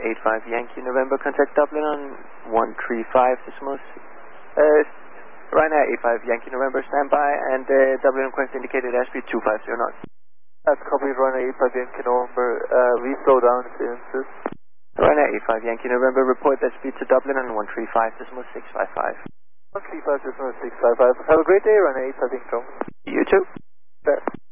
85 Yankee November, contact Dublin on 135 Ryanair 85 Yankee November, standby, and Dublin request indicated airspeed 250 knots. That's copied, Ryanair 85 Yankee November, we slow down if you insist. Ryanair 85 Yankee November, report that speed to Dublin on 135.655. 135.655. Have a great day, Ryanair 85 Yankee November. You too. Fair.